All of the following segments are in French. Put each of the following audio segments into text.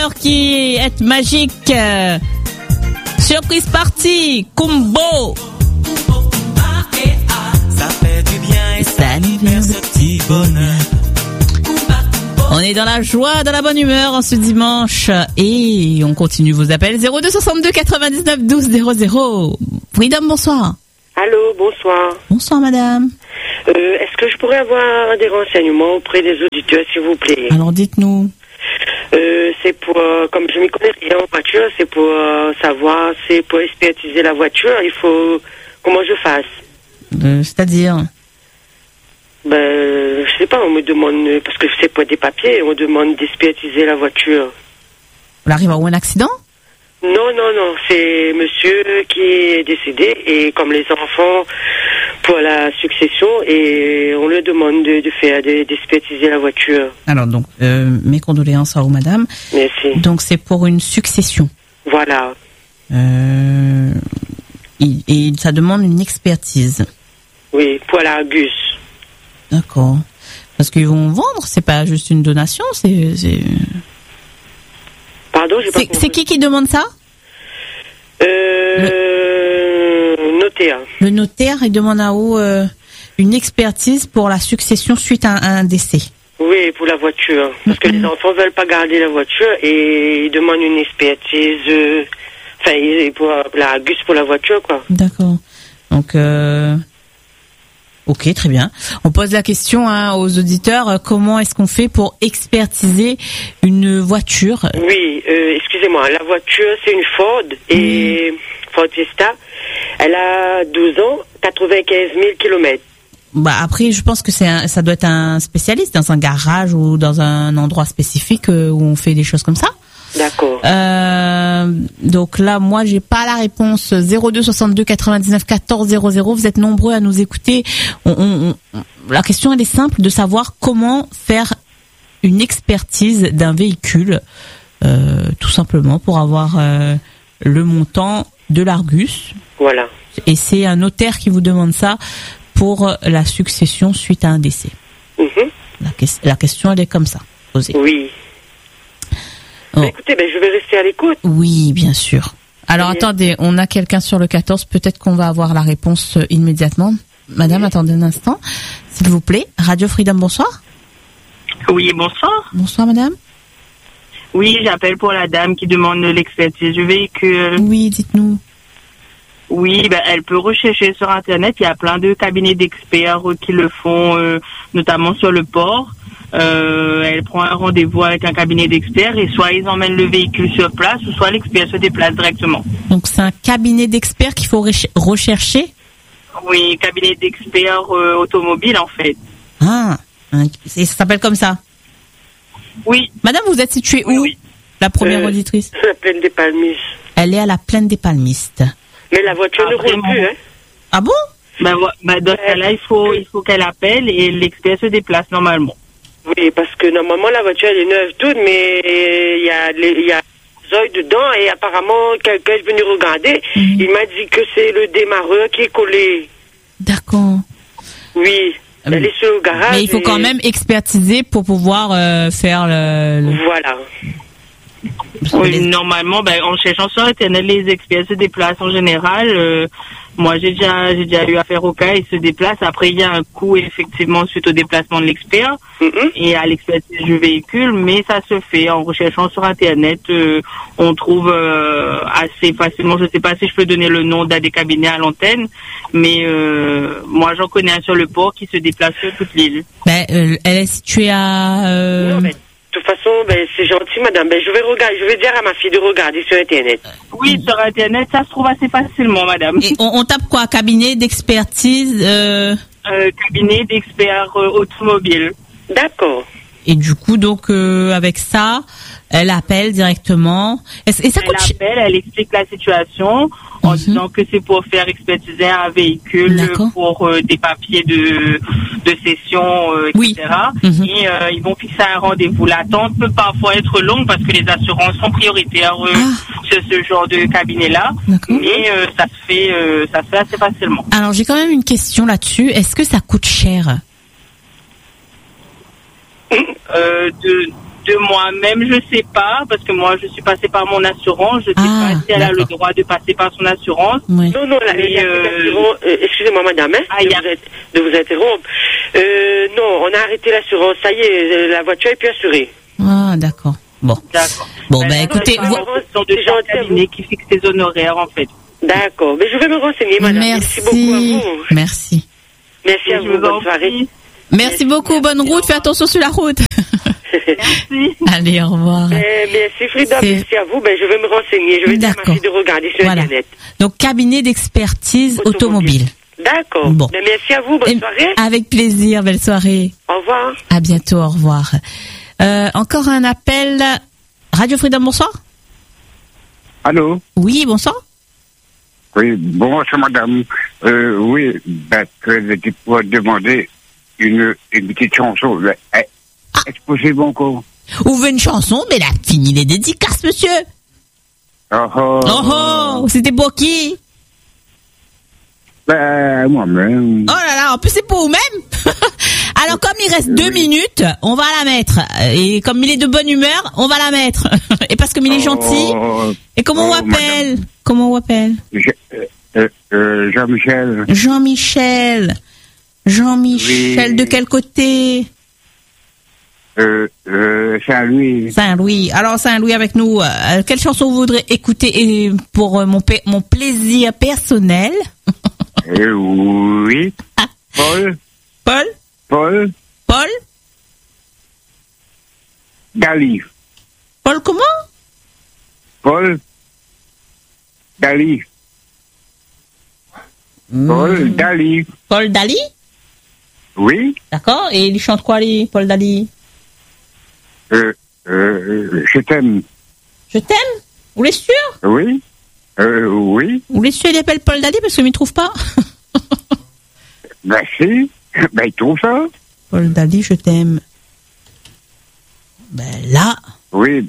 heure qui est magique. Surprise party, combo. Ça fait du bien et ça libère ce petit bonheur. On est dans la joie, dans la bonne humeur en ce dimanche et on continue vos appels 02 62 99 12 00. Freedom, bonsoir. Allô, bonsoir. Bonsoir madame. Est-ce que je pourrais avoir des renseignements auprès des auditeurs, s'il vous plaît? Alors dites-nous. C'est pour, comme je m'y connais rien en voiture, c'est pour savoir, c'est pour expertiser la voiture, il faut, comment je fasse? C'est-à-dire? Je sais pas, on me demande, parce que c'est pas des papiers, on demande d'expertiser la voiture. On arrive à un accident? Non, c'est monsieur qui est décédé et comme les enfants pour la succession et on lui demande d'expertiser la voiture. Alors donc, mes condoléances à vous madame. Merci. Donc c'est pour une succession. Voilà. Et ça demande une expertise. Oui, pour l'Argus. D'accord. Parce qu'ils vont vendre, c'est pas juste une donation, c'est... Pardon, j'ai pas compris. C'est qui demande ça? Notaire. Le notaire, il demande à vous une expertise pour la succession suite à un décès. Oui, pour la voiture. Parce que les enfants veulent pas garder la voiture et ils demandent une expertise, pour l'Argus pour la voiture, quoi. D'accord. Donc, ok, très bien. On pose la question aux auditeurs, comment est-ce qu'on fait pour expertiser une voiture? Oui, excusez-moi, la voiture c'est une Ford et Ford Fiesta. Elle a 12 ans, 95 000 kilomètres. Bah après, je pense que ça doit être un spécialiste dans un garage ou dans un endroit spécifique où on fait des choses comme ça. D'accord. Donc là, moi, j'ai pas la réponse. 02 62 99 14 00. Vous êtes nombreux à nous écouter. La question, elle est simple, de savoir comment faire une expertise d'un véhicule, tout simplement pour avoir le montant de l'Argus. Voilà. Et c'est un notaire qui vous demande ça pour la succession suite à un décès. La question, elle est comme ça, posée. Oui. Oh. Écoutez, je vais rester à l'écoute. Oui, bien sûr. Alors, attendez, on a quelqu'un sur le 14. Peut-être qu'on va avoir la réponse immédiatement. Madame, attendez un instant, s'il vous plaît. Radio Freedom, bonsoir. Oui, bonsoir. Bonsoir, madame. Oui, j'appelle pour la dame qui demande l'expertise du véhicule. Oui, dites-nous. Oui, elle peut rechercher sur Internet. Il y a plein de cabinets d'experts qui le font, notamment sur le port. Elle prend un rendez-vous avec un cabinet d'experts et soit ils emmènent le véhicule sur place ou soit l'expert se déplace directement. Donc c'est un cabinet d'experts qu'il faut rechercher? Oui, cabinet d'experts automobile en fait. Ah, ça s'appelle comme ça? Oui. Madame, vous êtes située où? Oui. La première auditrice? La Plaine des Palmistes. Elle est à la Plaine des Palmistes. Mais la voiture ne roule plus, hein? Ah bon? Dans ce cas-là, il faut qu'elle appelle et l'expert se déplace normalement. Oui, parce que normalement la voiture elle est neuve toute, mais il y a des oeils dedans et apparemment quelqu'un est venu regarder. Il m'a dit que c'est le démarreur qui est collé. D'accord. Oui, elle est sur le garage. Mais il faut quand même expertiser pour pouvoir faire le... Voilà. Oui, normalement, en cherchant sur Internet, les experts se déplacent en général. Moi, j'ai déjà eu affaire au cas, ils se déplacent. Après, il y a un coût, effectivement, suite au déplacement de l'expert et à l'expertise du véhicule, mais ça se fait en recherchant sur Internet. On trouve assez facilement, je ne sais pas si je peux donner le nom d'un des cabinets à l'antenne, mais moi, j'en connais un sur le port qui se déplace sur toute l'île. Elle est située à... Non, de toute façon, c'est gentil, madame. Je vais dire à ma fille de regarder sur Internet. Oui, sur Internet, ça se trouve assez facilement, madame. Et on tape quoi? Cabinet d'expertise cabinet d'experts automobiles. D'accord. Et du coup, donc, avec ça, elle appelle directement. Elle explique la situation en disant que c'est pour faire expertiser un véhicule pour des papiers de cession, etc. Et ils vont fixer un rendez-vous. L'attente peut parfois être longue parce que les assurances sont prioritaires sur ce genre de cabinet-là. Mais ça se fait assez facilement. Alors, j'ai quand même une question là-dessus. Est-ce que ça coûte cher? de moi-même, je sais pas, parce que moi, je suis passée par mon assurance. Je sais pas si elle a le droit de passer par son assurance. Oui. Non, l'assurance, excusez-moi, madame, de vous interrompre. Non, on a arrêté l'assurance. Ça y est, la voiture est plus assurée. Ah, d'accord. Bon. D'accord. Bon, écoutez, ce sont de gens cabinets qui fixent les honoraires, en fait. D'accord. Mais je vais me renseigner, madame. Merci beaucoup à vous. Merci. Merci à vous. Bonne soirée. Merci beaucoup. Bonne route. Fais attention sur la route. Merci. Allez, au revoir. Merci Frida, merci à vous. Je vais me renseigner. Je vais dire à ma fille de regarder sur Internet. Donc, cabinet d'expertise automobile. D'accord. Bon. Merci à vous. Bonne soirée. Avec plaisir. Belle soirée. Au revoir. À bientôt. Au revoir. Encore un appel. Radio Freedom, bonsoir. Allô? Oui, bonsoir. Oui, bonsoir madame. Oui, que je pourrais demander une petite chanson. Est-ce possible encore? Ouvre une chanson, mais là, fini les dédicaces, monsieur. C'était pour qui? Moi-même. Oh là là, en plus c'est pour vous-même. Alors comme il reste 2 minutes, on va la mettre. Et comme il est de bonne humeur, on va la mettre. Et parce que il est gentil. Et comment on appelle? Madame. Comment on appelle? Jean-Michel. Jean-Michel. Jean-Michel, oui. De quel côté? Saint-Louis. Saint-Louis. Alors Saint-Louis avec nous. Quelle chanson vous voudrez écouter pour mon plaisir personnel? Oui. Ah. Paul Dali. Paul comment? Paul Dali. Paul Dali? Oui. D'accord. Et il chante quoi, Paul Dali? Je t'aime. Je t'aime? Vous l'êtes sûr? Oui. Oui. Vous l'êtes sûr, il appelle Paul Dali parce qu'il ne trouve pas? Si. Il trouve ça. Paul Dali, je t'aime. Là. Oui.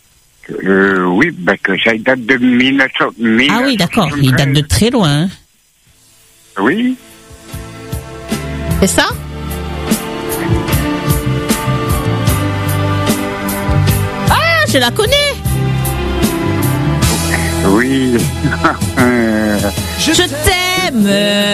Que ça date de 1900. Ah oui, d'accord. Il date de très loin. Oui. C'est ça? Ah, je la connais. Oui. Je t'aime.